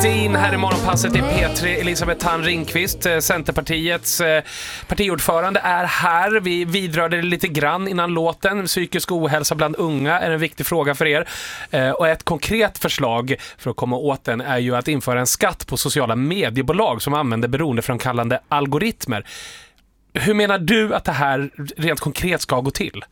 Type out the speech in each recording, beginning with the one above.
Här i morgonpasset i P3, Elisabeth Thand Ringqvist, Centerpartiets partiordförande, är här. Vi vidrörde det lite grann innan låten. Psykisk ohälsa bland unga är en viktig fråga för er. Och ett konkret förslag för att komma åt den är ju att införa en skatt på sociala mediebolag som använder beroendeframkallande algoritmer. Hur menar du att det här rent konkret ska gå till?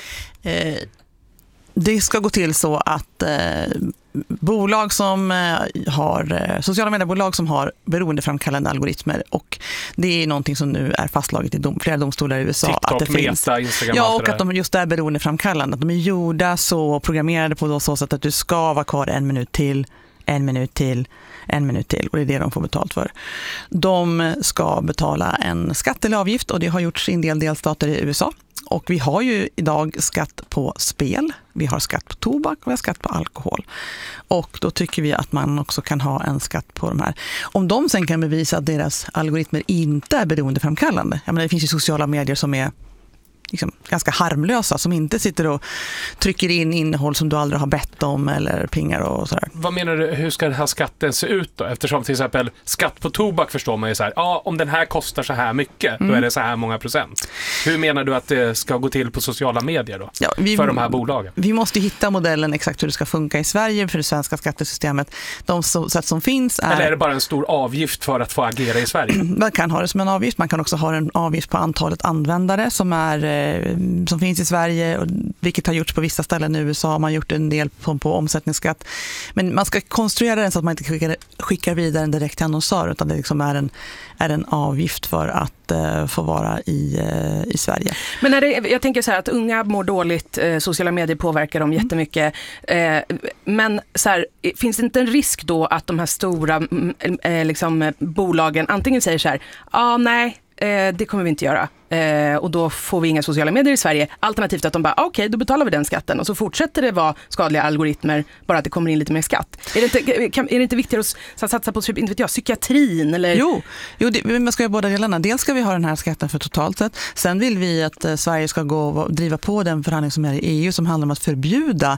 Det ska gå till så att bolag som har sociala mediebolag som har beroendeframkallande algoritmer, och det är någonting som nu är fastslaget i flera domstolar i USA. TikTok, att det Meta, finns. Instagram, ja, och att de just är beroendeframkallande. Att de är gjorda så, programmerade på så sätt att du ska vara kvar en minut till, och det är det de får betalt för. De ska betala en skatt eller avgift, och det har gjorts i en del delstater i USA. Och vi har ju idag skatt på spel, vi har skatt på tobak och vi har skatt på alkohol. Och då tycker vi att man också kan ha en skatt på de här. Om de sen kan bevisa att deras algoritmer inte är beroendeframkallande. Jag menar, det finns ju sociala medier som är liksom ganska harmlösa, som inte sitter och trycker in innehåll som du aldrig har bett om eller pingar och sådär. Vad menar du, hur ska den här skatten se ut då? Eftersom till exempel skatt på tobak förstår man ju så här, ja, om den här kostar så här mycket, då är det så här många procent. Hur menar du att det ska gå till på sociala medier då? Ja, för de här bolagen? Vi måste hitta modellen exakt hur det ska funka i Sverige för det svenska skattesystemet. De sätt som finns är... Eller är det bara en stor avgift för att få agera i Sverige? Man kan ha det som en avgift, man kan också ha en avgift på antalet användare som finns i Sverige, och vilket har gjorts på vissa ställen i USA. Man har gjort en del på omsättningsskatt. Men man ska konstruera den så att man inte skickar vidare den direkt till annonsör, utan det liksom är en avgift för att få vara i Sverige. Men jag tänker så här att unga mår dåligt, sociala medier påverkar dem jättemycket. Men så här, finns det inte en risk då att de här stora liksom, bolagen antingen säger så här, nej, det kommer vi inte göra. Och då får vi inga sociala medier i Sverige. Alternativt att de bara, okej, då betalar vi den skatten. Och så fortsätter det vara skadliga algoritmer, bara att det kommer in lite mer skatt. Är det inte viktigare att satsa på psykiatrin? Eller? Jo, man ska göra båda delarna. Dels ska vi ha den här skatten för totalt sett. Sen vill vi att Sverige ska gå och driva på den förhandling som är i EU som handlar om att förbjuda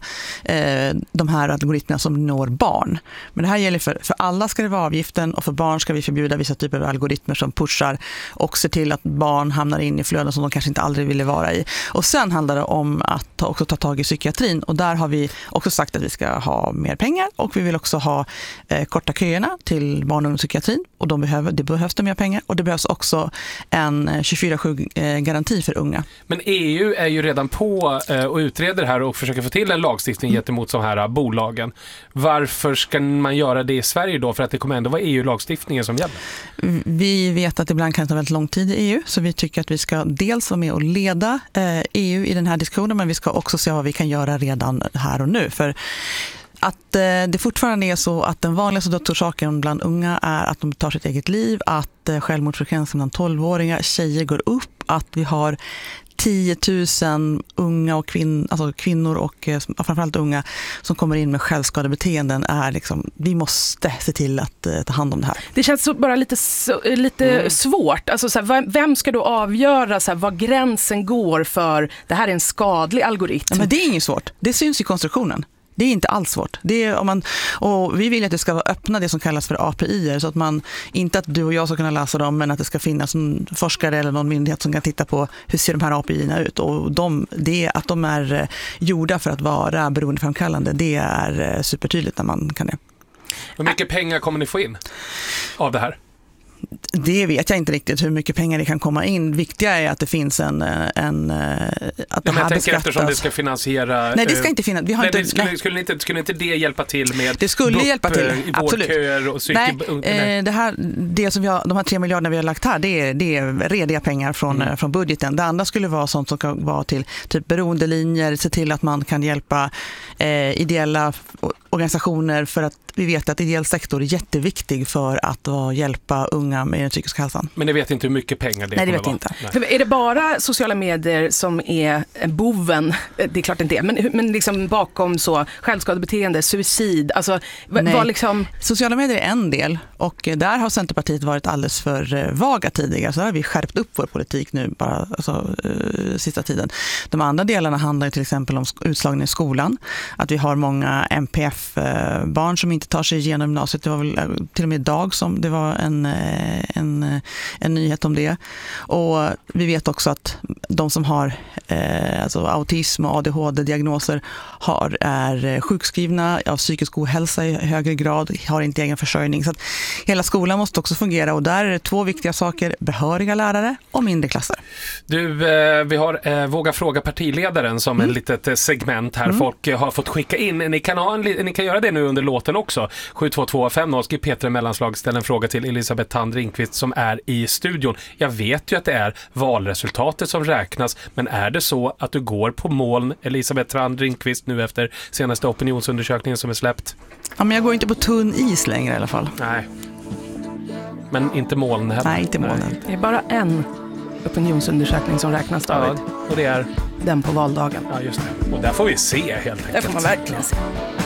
de här algoritmerna som når barn. Men det här gäller för alla ska det vara avgiften, och för barn ska vi förbjuda vissa typer av algoritmer som pushar och ser till att barn hamnar in i flöden som de kanske inte aldrig ville vara i. Och sen handlar det om att också ta tag i psykiatrin, och där har vi också sagt att vi ska ha mer pengar, och vi vill också ha korta köerna till barn- och ungdomspsykiatrin, och det behövs det mer pengar, och det behövs också en 24/7-garanti för unga. Men EU är ju redan på och utreder det här och försöker få till en lagstiftning gentemot så här bolagen. Varför ska man göra det i Sverige då? För att det kommer ändå vara EU-lagstiftningen som gäller. Vi vet att det ibland kan ta väldigt lång tid i EU, så vi tycker att vi ska dels vara med och leda EU i den här diskussionen, men vi ska också se vad vi kan göra redan här och nu. För att det fortfarande är så att den vanligaste dödsorsaken bland unga är att de tar sitt eget liv, att självmordsfrekvensen bland 12-åringar, tjejer går upp, att vi har 10 000 unga och kvinnor och framförallt unga som kommer in med självskadebeteenden. Vi måste se till att ta hand om det här. Det känns så bara lite svårt. Alltså, så här, vem ska då avgöra så här, vad gränsen går för det här är en skadlig algoritm? Ja, men det är inget svårt. Det syns i konstruktionen. Det är inte alls svårt. Och vi vill att det ska vara öppna, det som kallas för API, så att inte att du och jag ska kunna läsa dem, men att det ska finnas en forskare eller någon myndighet som kan titta på hur ser de här API-erna ut. Och att de är gjorda för att vara beroendeframkallande, det är supertydligt när man kan det. Hur mycket pengar kommer ni få in av det här? Det vet jag inte riktigt hur mycket pengar det kan komma in. Viktiga är att det finns att det här beskattas. Eftersom det ska finansiera... Nej, det ska inte finnas. Skulle inte det hjälpa till med... Det skulle hjälpa till, i vårdköer och de här 3 miljarderna vi har lagt här, det är rediga pengar från budgeten. Det andra skulle vara sånt som kan vara till typ beroendelinjer, se till att man kan hjälpa ideella organisationer, för att vi vet att ideell sektor är jätteviktig för att hjälpa unga med den psykiska hälsan. Men ni vet inte hur mycket pengar det kommer vara? Inte. Är det bara sociala medier som är boven? Det är klart inte det, men liksom bakom så självskadebeteende, suicid, alltså sociala medier är en del, och där har Centerpartiet varit alldeles för vaga tidigare, så där har vi skärpt upp vår politik nu bara sista tiden. De andra delarna handlar till exempel om utslagning i skolan, att vi har många MPF barn som inte tar sig igenom gymnasiet. Det var väl till och med idag som det var en nyhet om det. Och vi vet också att de som har alltså autism och ADHD-diagnoser är sjukskrivna av psykisk ohälsa i högre grad, har inte egen försörjning. Så att hela skolan måste också fungera, och där är det 2 viktiga saker: behöriga lärare och mindre klasser. Du, vi har Våga fråga partiledaren som en litet segment här. Folk har fått skicka in. Ni kan göra det nu under låten också. 72250 skriv Peter Mellanslag, ställ en fråga till Elisabeth Thand Ringqvist som är i studion. Jag vet ju att det är valresultatet som räknas, men är det så att du går på moln, Elisabeth Thand Ringqvist, nu efter senaste opinionsundersökningen som är släppt? Ja, men jag går inte på tunn is längre i alla fall. Nej. Men inte moln heller. Nej, inte molnen. Det är bara en opinionsundersökning som räknas, David. Ja, och det är den på valdagen. Ja, just det. Och där får vi se helt enkelt. Det får man verkligen se.